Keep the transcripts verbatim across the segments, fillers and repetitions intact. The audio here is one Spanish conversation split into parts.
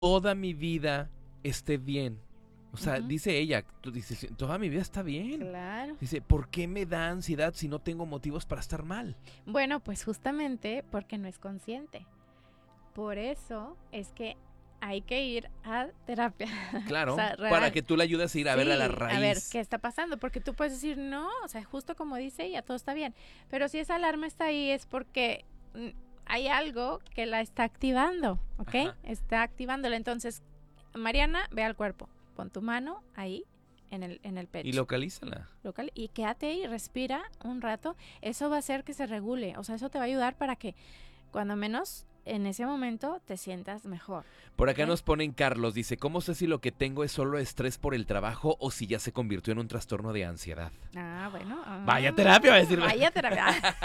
toda mi vida esté bien. O sea, Ujú. dice ella, tú dices, toda mi vida está bien. Claro. Dice, ¿por qué me da ansiedad si no tengo motivos para estar mal? Bueno, pues justamente porque no es consciente. Por eso es que hay que ir a terapia. Claro, O sea, para real. que tú le ayudes a ir a ver a la Sí, raíz. a ver qué está pasando, porque tú puedes decir, no, o sea, justo como dice ella, todo está bien. Pero si esa alarma está ahí es porque mm, hay algo que la está activando, ¿ok? Ajá. Está activándola. Entonces, Mariana, ve al cuerpo, pon tu mano ahí en el, en el pecho. Y localízala. Local, y quédate ahí, respira un rato. Eso va a hacer que se regule, o sea, eso te va a ayudar para que cuando menos en ese momento te sientas mejor. Por acá ¿Ok? nos ponen Carlos, dice, ¿cómo sé si lo que tengo es solo estrés por el trabajo o si ya se convirtió en un trastorno de ansiedad? Ah, bueno. ah, Vaya terapia, va a decir. Vaya terapia.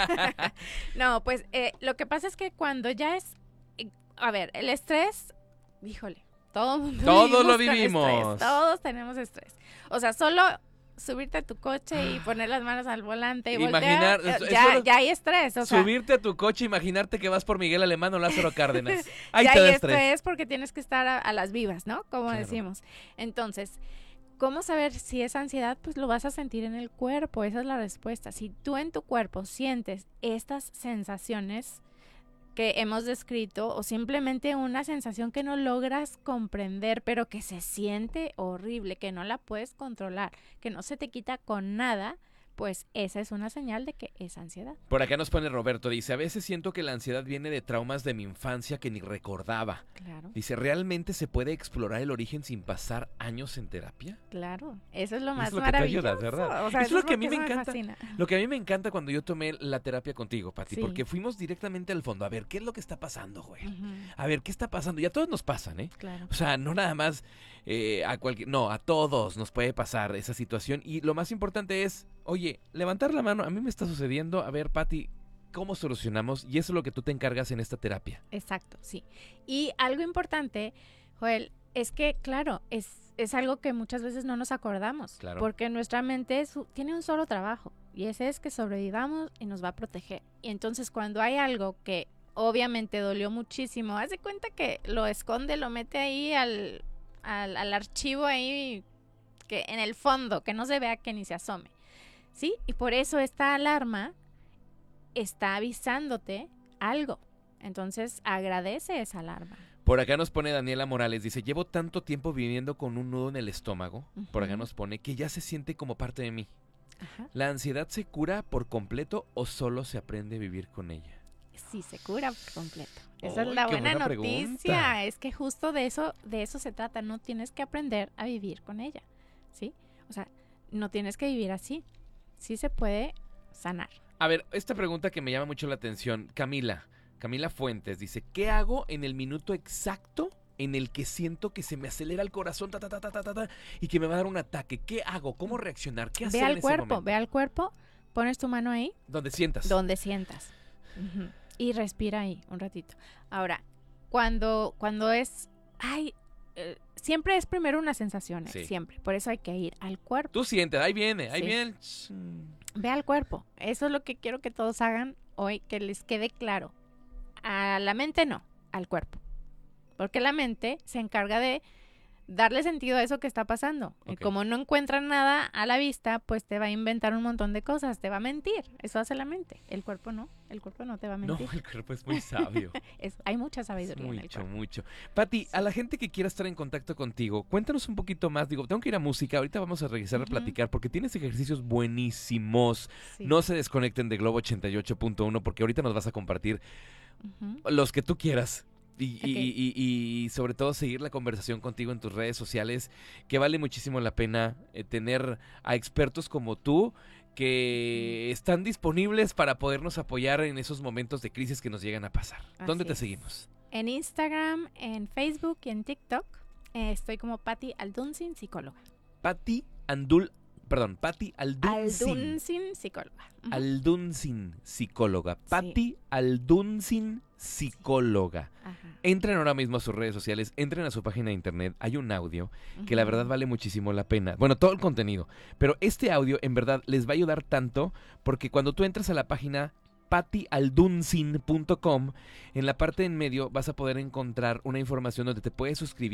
No, pues eh, lo que pasa es que cuando ya es, eh, a ver, el estrés, híjole, todo mundo Todos lo con estrés, vivimos. todos tenemos estrés. O sea, solo subirte a tu coche y poner las manos al volante y Imaginar- voltear, es- eh, ya, eso- ya hay estrés. O sea, Subirte a tu coche, imaginarte que vas por Miguel Alemán o Lázaro Cárdenas. Ahí ya te da hay estrés. estrés porque tienes que estar a, a las vivas, ¿no? Como Claro. decimos. Entonces, ¿cómo saber si es ansiedad? Pues lo vas a sentir en el cuerpo, esa es la respuesta. Si tú en tu cuerpo sientes estas sensaciones que hemos descrito o simplemente una sensación que no logras comprender, pero que se siente horrible, que no la puedes controlar, que no se te quita con nada, pues esa es una señal de que es ansiedad. Por acá nos pone Roberto, dice, a veces siento que la ansiedad viene de traumas de mi infancia que ni recordaba. Claro. Dice, ¿realmente se puede explorar el origen sin pasar años en terapia? Claro, eso es lo Es más lo que te maravilloso. ayuda, ¿verdad? O sea, Es eso lo que a mí eso me encanta. fascina. Lo que a mí me encanta cuando yo tomé la terapia contigo, Pati, Sí. porque fuimos directamente al fondo. A ver, ¿qué es lo que está pasando, güey? Ujú, A ver, ¿qué está pasando? Y a todos nos pasan, ¿eh? claro. O sea, no nada más eh, a cualquier... No, a todos nos puede pasar esa situación. Y lo más importante es, oye, levantar la mano. A mí me está sucediendo. A ver, Pati, ¿cómo solucionamos? Y eso es lo que tú te encargas en esta terapia. Exacto, sí. Y algo importante, Joel, es que, claro, es, es algo que muchas veces no nos acordamos. Claro. Porque nuestra mente es- tiene un solo trabajo. Y ese es que sobrevivamos y nos va a proteger. Y entonces cuando hay algo que obviamente dolió muchísimo, haz de cuenta que lo esconde, lo mete ahí al, al, al archivo ahí que en el fondo, que no se vea, que ni se asome. ¿Sí? Y por eso esta alarma está avisándote algo. Entonces agradece esa alarma. Por acá nos pone Daniela Morales, dice, llevo tanto tiempo viviendo con un nudo en el estómago, por acá Ujú. nos pone, que ya se siente como parte de mí. Ajá. ¿La ansiedad se cura por completo o solo se aprende a vivir con ella? Sí, se cura por completo. Esa Ay, es la qué buena, buena noticia. pregunta. Es que justo de eso, de eso se trata. No tienes que aprender a vivir con ella. ¿Sí? O sea, no tienes que vivir así. Sí se puede sanar. A ver, esta pregunta que me llama mucho la atención, Camila, Camila Fuentes dice, ¿qué hago en el minuto exacto en el que siento que se me acelera el corazón ta, ta, ta, ta, ta, ta, ta, y que me va a dar un ataque? ¿Qué hago? ¿Cómo reaccionar? ¿Qué hacer Ve en al ese cuerpo, momento? ve al cuerpo, pones tu mano ahí, Donde sientas. donde sientas. Ujú. Y respira ahí un ratito. Ahora, cuando, cuando es, ay, eh, siempre es primero una sensación, eh, Sí. siempre. Por eso hay que ir al cuerpo. Tú sientes, ahí viene, ahí Sí. viene. el ch- Ve al cuerpo. Eso es lo que quiero que todos hagan hoy, que les quede claro. A la mente no, al cuerpo. Porque la mente se encarga de darle sentido a eso que está pasando. Y Ok. como no encuentra nada a la vista, pues te va a inventar un montón de cosas, te va a mentir. Eso hace la mente. El cuerpo no, el cuerpo no te va a No, mentir. el cuerpo es muy sabio. Es- hay mucha sabiduría en el Mucho, cuerpo. mucho. Pati, Sí. a la gente que quiera estar en contacto contigo, cuéntanos un poquito más. Digo, tengo que ir a música, ahorita vamos a regresar a Ujú. platicar porque tienes ejercicios buenísimos. Sí. No se desconecten de Globo ochenta y ocho punto uno porque ahorita nos vas a compartir Ujú. los que tú quieras. Y, Ok. y- y- y sobre todo seguir la conversación contigo en tus redes sociales, que vale muchísimo la pena eh, tener a expertos como tú que están disponibles para podernos apoyar en esos momentos de crisis que nos llegan a pasar. ¿Dónde Así te es. seguimos? En Instagram, en Facebook y en TikTok eh, estoy como Patti Aldunsin, psicóloga. Patti Andul, perdón, Patti Aldunsin. Aldunsin, psicóloga. Ujú. Aldunsin, psicóloga. Patti Aldunsin, psicóloga. Ajá. Entren ahora mismo a sus redes sociales, entren a su página de internet, hay un audio que la Ujú. verdad vale muchísimo la pena. Bueno, todo el contenido, pero este audio en verdad les va a ayudar tanto porque cuando tú entras a la página patty aldunsin punto com. En la parte en medio vas a poder encontrar una información donde te puedes suscribir